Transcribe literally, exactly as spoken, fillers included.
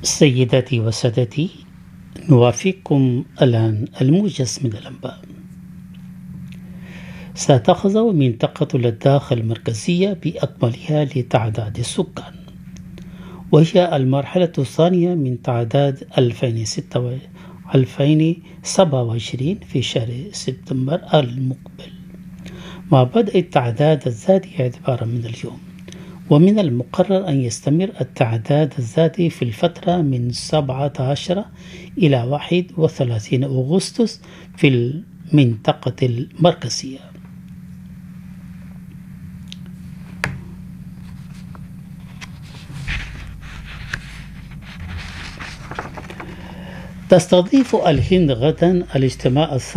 سيداتي وسادتي، نوافيكم الآن الموجز من الأنباء. ستخضع منطقة لداخ المركزية بأكملها لتعداد السكان، وهي المرحلة الثانية من تعداد ألفين وسبعة وعشرين في شهر سبتمبر المقبل، مع بدء التعداد الذاتي اعتبارا من اليوم. ومن المقرر أن يستمر التعداد الذاتي في الفترة من سبعة عشر إلى واحد وثلاثين أغسطس في المنطقة المركزية. تستضيف الهند غدا الاجتماع الثاني